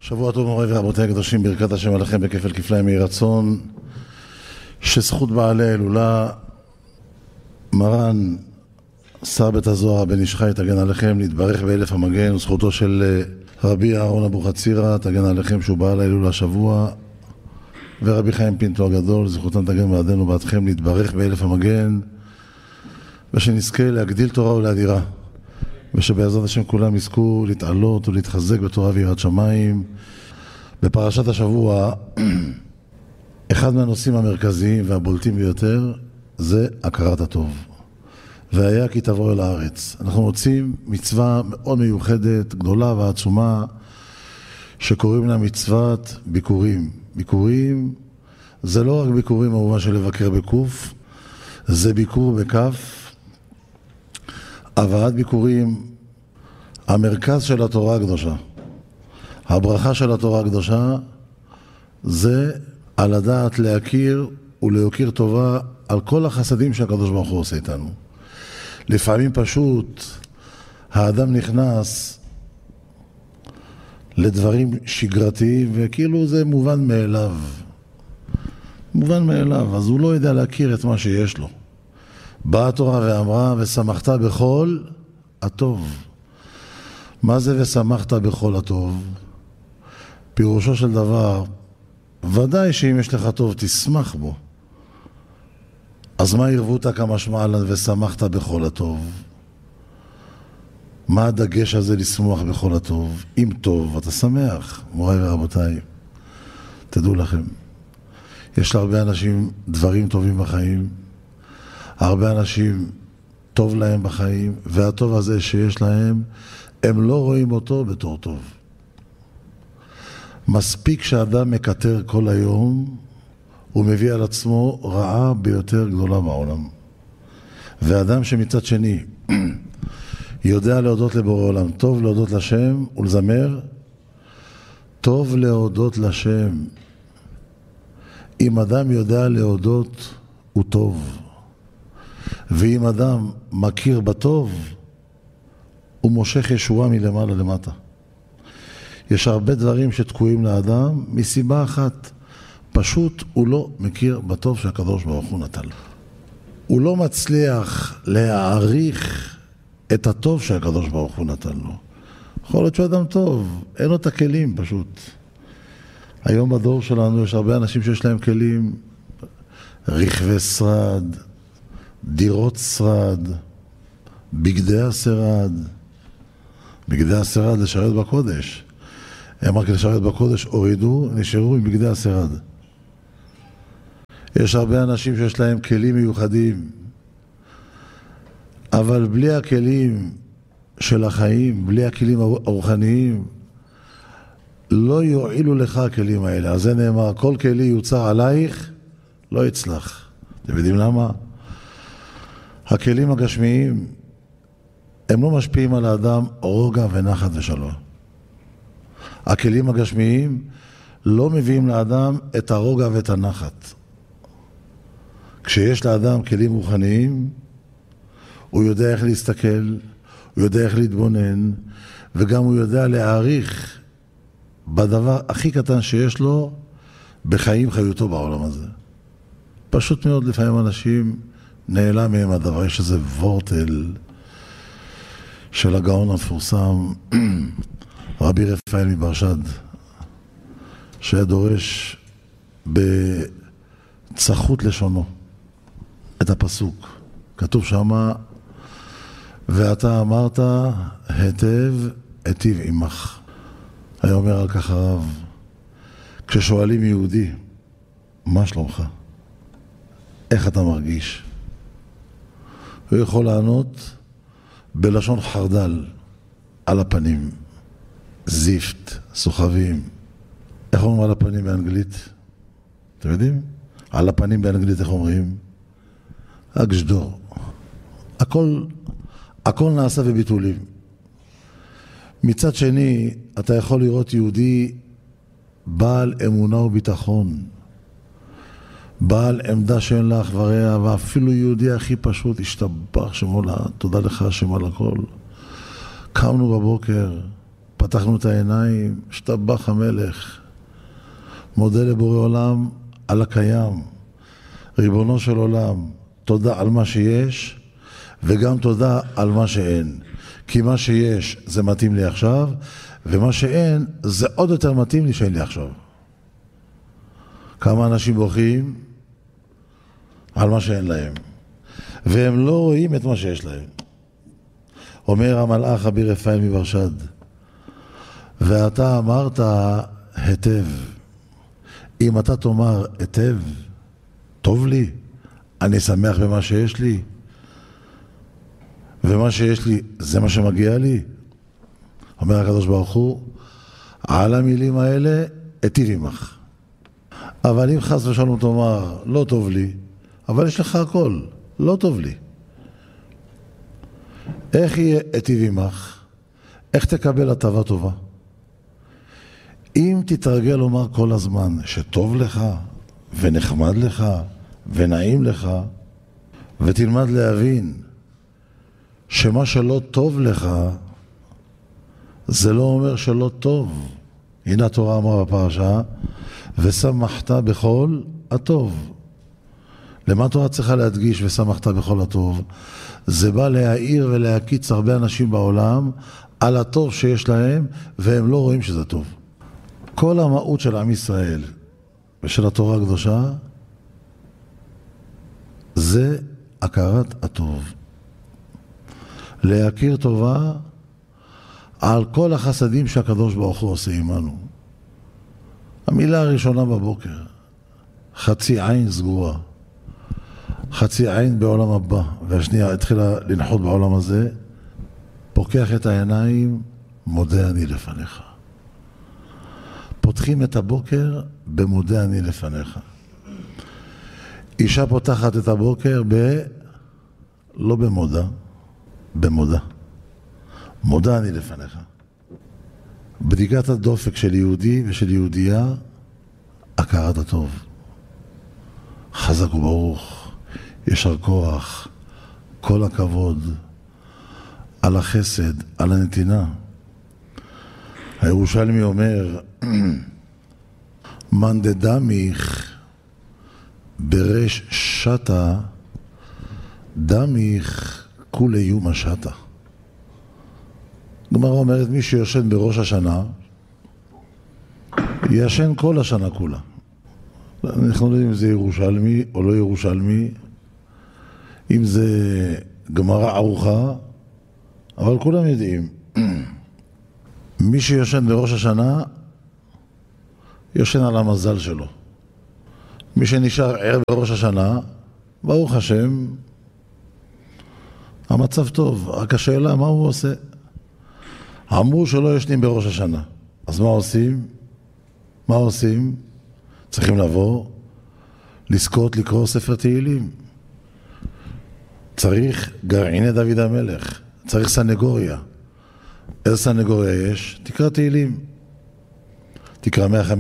שבוע טוב מורי ורבותי הקדושים, ברכת השם עליכם בכפל כפליים יהי רצון שזכות בעלי ההילולה מרן שר בית הזוהר בן איש חי תגן עליכם, להתברך באלף המגן, וזכותו של רבי אהרון אבוחצירא תגן עליכם שהוא בעל ההילולה השבוע, ורבי חיים פינטו הגדול זכותם תגן בעדנו בעדכם, להתברך באלף המגן, ושנזכה להגדיל תורה ולהדירה, ושבעזרת השם כולם יזכו להתעלות ולהתחזק בתורה ויראת שמיים. בפרשת השבוע אחד מהנושאים המרכזיים והבולטים ביותר זה הכרת הטוב. והיה כי תבוא אל הארץ. אנחנו מוצאים מצווה מאוד מיוחדת, גדולה ועצומה, שקוראים לה מצוות ביקורים. ביקורים זה לא רק ביקורים במובן של לבקר בקוף, זה ביקור בכף. הבאת ביקורים, המרכז של התורה הקדושה, הברכה של התורה הקדושה, זה על הדעת להכיר ולהוקיר טובה על כל החסדים שהקדוש ברוך הוא עושה איתנו. לפעמים פשוט האדם נכנס לדברים שגרתיים וכאילו זה מובן מאליו. מובן מאליו, אז הוא לא יודע להכיר את מה שיש לו. באה התורה ואמרה ושמחת בכל הטוב. מה זה ושמחת בכל הטוב? פירושו של דבר, ודאי שאם יש לך טוב תשמח בו. אז מה ערבותא כמשמע לן ושמחת בכל הטוב? מה הדגש הזה לשמוח בכל הטוב? אם טוב אתה שמח, מוריי ורבותיי. תדעו לכם, יש להרבה אנשים דברים טובים בחיים, הרבה אנשים טוב להם בחיים, והטוב הזה שיש להם, הם לא רואים אותו בתור טוב. מספיק שאדם מקטר כל היום, הוא מביא על עצמו רעה ביותר גדולה בעולם. ואדם שמצד שני יודע להודות לבורא עולם, טוב להודות לשם ולזמר, טוב להודות לשם. אם אדם יודע להודות, הוא טוב. ואם אדם מכיר בטוב, הוא מושך ישועה מלמעלה למטה. יש הרבה דברים שתקועים לאדם מסיבה אחת, פשוט הוא לא מכיר בטוב שהקדוש ברוך הוא נתן לו. הוא לא מצליח להעריך את הטוב שהקדוש ברוך הוא נתן לו. יכול להיות שהוא אדם טוב, אין לו את הכלים פשוט. היום בדור שלנו יש הרבה אנשים שיש להם כלים, רכבי שרד, דירות שרד, בגדי השרד. בגדי השרד לשרת בקודש. הם רק לשרת בקודש הורידו, נשארו עם בגדי השרד. יש הרבה אנשים שיש להם כלים מיוחדים, אבל בלי הכלים של החיים, בלי הכלים הרוחניים, לא יועילו לך הכלים האלה. אז זה נאמר, כל כלי יוצר עלייך, לא יצלח. אתם יודעים למה? הכלים הגשמיים, הם לא משפיעים על האדם רוגע ונחת ושלווה. הכלים הגשמיים לא מביאים לאדם את הרוגע ואת הנחת. כשיש לאדם כלים רוחניים, הוא יודע איך להסתכל, הוא יודע איך להתבונן, וגם הוא יודע להעריך בדבר הכי קטן שיש לו בחיים חיותו בעולם הזה. פשוט מאוד לפעמים אנשים נעלם מהם הדבר, יש איזה וורטל של הגאון המפורסם, רבי רפאל מברשד, שהיה דורש בצחות לשונו את הפסוק. כתוב שמה, ואתה אמרת היטב היטיב עמך. היה אומר על כך הרב, כששואלים יהודי, מה שלומך? איך אתה מרגיש? הוא יכול לענות בלשון חרדל על הפנים, זיפט, סוחבים. איך אומרים על הפנים באנגלית? אתם יודעים? על הפנים באנגלית איך אומרים? אגשדור. הכל נעשה בביטולים. מצד שני, אתה יכול לראות יהודי בעל אמונה וביטחון, בעל עמדה שאין לה אח ורע, ואפילו יהודי הכי פשוט השתבח שמו לה, תודה לך השם על הכל. קמנו בבוקר, פתחנו את העיניים, השתבח המלך, מודה לבורא עולם על הקיים, ריבונו של עולם, תודה על מה שיש וגם תודה על מה שאין, כי מה שיש זה מתאים לי עכשיו, ומה שאין זה עוד יותר מתאים לי שאין לי עכשיו. כמה אנשים בוכים על מה שאין להם, והם לא רואים את מה שיש להם. אומר המלאך אביר רפאל מברשד, ואתה אמרת היטב, אם אתה תאמר היטב, טוב לי, אני שמח במה שיש לי, ומה שיש לי זה מה שמגיע לי. אומר הקדוש ברוך הוא, על המילים האלה היטיב עמך. אבל אם חס ושלום תאמר לא טוב לי, אבל יש לך הכל, לא טוב לי, איך יהיה היטיב עמך? איך תקבל הטבה טובה? אם תתרגל לומר כל הזמן שטוב לך ונחמד לך ונעים לך, ותלמד להבין שמה שלא טוב לך זה לא אומר שלא טוב. הנה התורה אמרה בפרשה, ושמחת בכל הטוב. למה התורה צריכה להדגיש ושמחת בכל הטוב? זה בא להעיר ולהקיץ הרבה אנשים בעולם על הטוב שיש להם, והם לא רואים שזה טוב. כל המהות של עם ישראל ושל התורה הקדושה זה הכרת הטוב. להכיר טובה על כל החסדים שהקדוש ברוך הוא עושה עמנו. המילה הראשונה בבוקר, חצי עין סגורה, חצי עין בעולם הבא, והשנייה התחילה לנחות בעולם הזה, פוקח את העיניים, מודה אני לפניך. פותחים את הבוקר במודה אני לפניך. אישה פותחת את הבוקר לא במודה, במודה. מודה אני לפניך. בדיקת הדופק של יהודי ושל יהודייה, הכרת הטוב. חזק וברוך, ישר כוח, כל הכבוד, על החסד, על הנתינה. הירושלמי אומר, מן דדמיך ברש שטה, דמיך כולי יום השטה. גמרא אומרת, מי שיושן בראש השנה, ישן כל השנה כולה. אנחנו לא יודעים אם זה ירושלמי או לא ירושלמי, אם זה גמרא ארוחה, אבל כולם יודעים. מי שיושן בראש השנה, יושן על המזל שלו. מי שנשאר ער בראש השנה, ברוך השם, המצב טוב. רק השאלה, מה הוא עושה? אמרו שלא ישנים בראש השנה. אז מה עושים? מה עושים? צריכים לבוא, לזכות לקרוא ספר תהילים. צריך גרעיני דוד המלך. צריך סנגוריה. איזה סנגוריה יש? תקרא תהילים. תקרא 150